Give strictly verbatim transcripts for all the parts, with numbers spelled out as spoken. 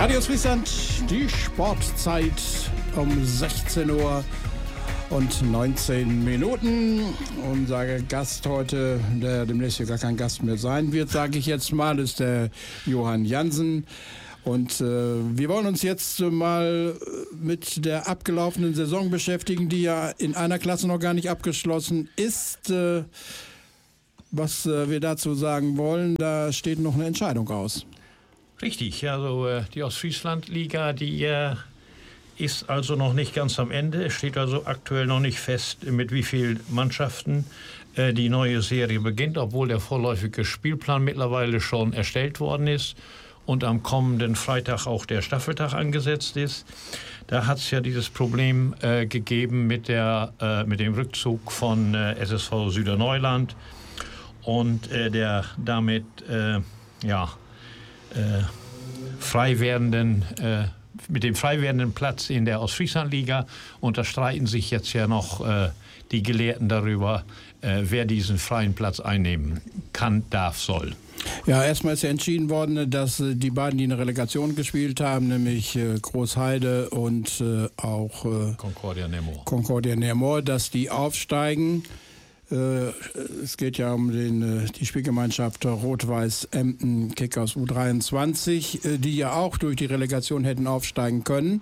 Radio Friesland, die Sportzeit um sechzehn Uhr und neunzehn Minuten. Unser Gast heute, der demnächst hier gar kein Gast mehr sein wird, sage ich jetzt mal, ist der Johann Jansen. Und äh, wir wollen uns jetzt mal mit der abgelaufenen Saison beschäftigen, die ja in einer Klasse noch gar nicht abgeschlossen ist. Äh, was äh, wir dazu sagen wollen, da steht noch eine Entscheidung aus. Richtig, also äh, die Ostfriesland-Liga, die äh, ist also noch nicht ganz am Ende. Es steht also aktuell noch nicht fest, mit wie vielen Mannschaften äh, die neue Serie beginnt, obwohl der vorläufige Spielplan mittlerweile schon erstellt worden ist und am kommenden Freitag auch der Staffeltag angesetzt ist. Da hat es ja dieses Problem äh, gegeben mit, der, äh, mit dem Rückzug von äh, S S V Süderneuland und äh, der damit äh, ja, äh, frei werdenden, äh, mit dem frei werdenden Platz in der Ostfrieslandliga. Und da streiten sich jetzt ja noch äh, die Gelehrten darüber, äh, wer diesen freien Platz einnehmen kann, darf, soll. Ja, erstmal ist ja entschieden worden, dass äh, die beiden, die eine Relegation gespielt haben, nämlich äh, Großheide und äh, auch äh, Concordia Nemours. Concordia Nemours, dass die aufsteigen. Äh, es geht ja um den, äh, die Spielgemeinschaft Rot-Weiß Emden Kickers U dreiundzwanzig, äh, die ja auch durch die Relegation hätten aufsteigen können.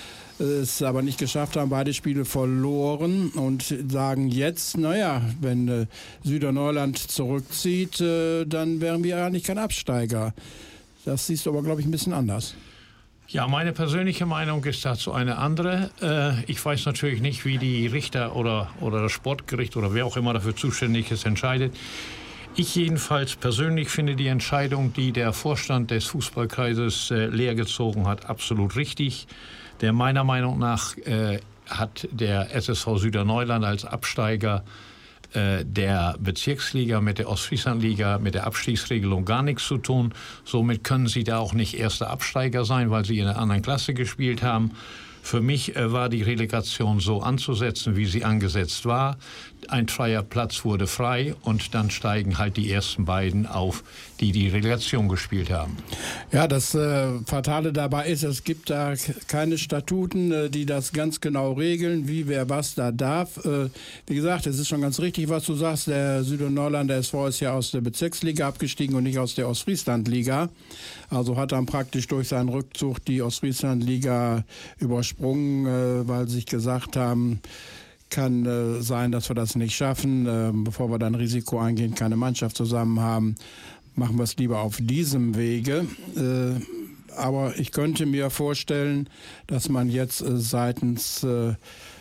Es aber nicht geschafft haben, beide Spiele verloren und sagen jetzt, naja, wenn äh, Süderneuland zurückzieht, äh, dann wären wir eigentlich kein Absteiger. Das siehst du aber, glaube ich, ein bisschen anders. Ja, meine persönliche Meinung ist dazu eine andere. Äh, ich weiß natürlich nicht, wie die Richter oder, oder das Sportgericht oder wer auch immer dafür zuständig ist, entscheidet. Ich jedenfalls persönlich finde die Entscheidung, die der Vorstand des Fußballkreises äh, leer gezogen hat, absolut richtig. Der meiner Meinung nach äh, hat der S S V Süderneuland als Absteiger äh, der Bezirksliga mit der Ostfrieslandliga, mit der Abstiegsregelung gar nichts zu tun. Somit können sie da auch nicht erster Absteiger sein, weil sie in einer anderen Klasse gespielt haben. Für mich äh, war die Relegation so anzusetzen, wie sie angesetzt war. Ein freier Platz wurde frei und dann steigen halt die ersten beiden auf, die die Relegation gespielt haben. Ja, das äh, Fatale dabei ist, es gibt da keine Statuten, äh, die das ganz genau regeln, wie wer was da darf. Äh, wie gesagt, es ist schon ganz richtig, was du sagst. Der Süderneuland, der S V, ist ja aus der Bezirksliga abgestiegen und nicht aus der Ostfrieslandliga. Also hat dann praktisch durch seinen Rückzug die Ostfrieslandliga übersprungen, äh, weil sie sich gesagt haben, kann äh, sein, dass wir das nicht schaffen. Äh, bevor wir dann Risiko eingehen, keine Mannschaft zusammen haben, machen wir es lieber auf diesem Wege. Äh, aber ich könnte mir vorstellen, dass man jetzt äh, seitens äh,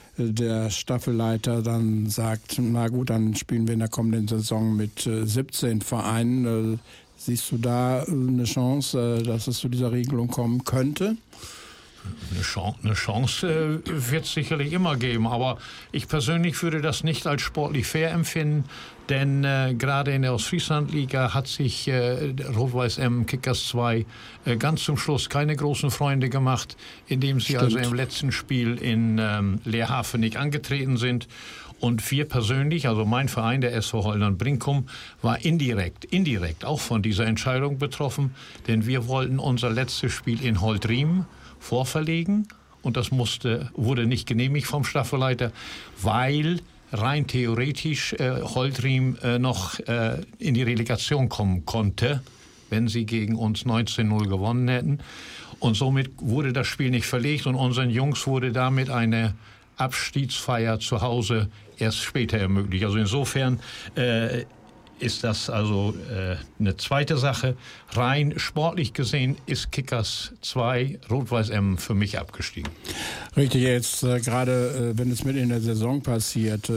der Staffelleiter dann sagt, na gut, dann spielen wir in der kommenden Saison mit äh, siebzehn Vereinen. Äh, siehst du da äh, eine Chance, äh, dass es zu dieser Regelung kommen könnte? Eine Chance, eine Chance äh, wird es sicherlich immer geben, aber ich persönlich würde das nicht als sportlich fair empfinden, denn äh, gerade in der Ostfrieslandliga hat sich äh, Rot-Weiß Emden Kickers zwei äh, ganz zum Schluss keine großen Freunde gemacht, indem sie Stimmt. also im letzten Spiel in ähm, Leerhavenig angetreten sind. Und wir persönlich, also mein Verein, der S V Holland-Brinkum, war indirekt, indirekt auch von dieser Entscheidung betroffen, denn wir wollten unser letztes Spiel in Holdriem vorverlegen und das musste, wurde nicht genehmigt vom Staffelleiter, weil rein theoretisch äh, Holdriem äh, noch äh, in die Relegation kommen konnte, wenn sie gegen uns neunzehn null gewonnen hätten. Und somit wurde das Spiel nicht verlegt und unseren Jungs wurde damit eine Abschiedsfeier zu Hause erst später ermöglicht. Also insofern äh, ist das also äh, eine zweite Sache. Rein sportlich gesehen ist Kickers zwei Rot-Weiß Emden für mich abgestiegen. Richtig, jetzt äh, gerade, äh, wenn es mitten in der Saison passiert, äh,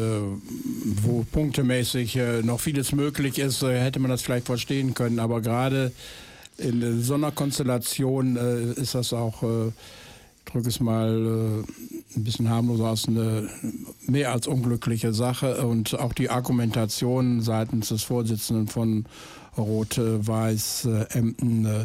wo punktemäßig äh, noch vieles möglich ist, äh, hätte man das vielleicht verstehen können. Aber gerade in so einer Konstellation äh, ist das auch, äh, drück es mal äh, ein bisschen harmloser aus, eine mehr als unglückliche Sache. Und auch die Argumentation seitens des Vorsitzenden von Rot-Weiß Emden, äh,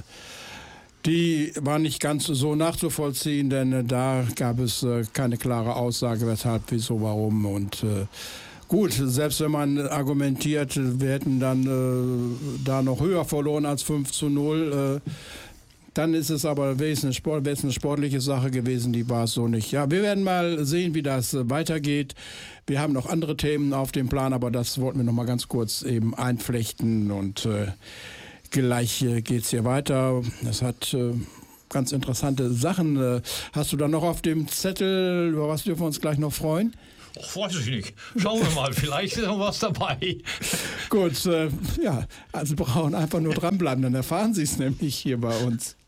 die war nicht ganz so nachzuvollziehen, denn äh, da gab es äh, keine klare Aussage, weshalb, wieso, warum. Und äh, gut, selbst wenn man argumentiert, wir hätten dann äh, da noch höher verloren als fünf zu null, äh, Dann ist es aber wäre es eine, Sport, wäre es eine sportliche Sache gewesen, die war es so nicht. Ja, wir werden mal sehen, wie das weitergeht. Wir haben noch andere Themen auf dem Plan, aber das wollten wir noch mal ganz kurz eben einflechten und äh, gleich äh, geht es hier weiter. Das hat äh, ganz interessante Sachen. Äh, hast du da noch auf dem Zettel, über was dürfen wir uns gleich noch freuen? Ach, weiß ich nicht. Schauen wir mal, vielleicht ist noch was dabei. Gut, äh, ja, also brauchen einfach nur dranbleiben, dann erfahren Sie es nämlich hier bei uns.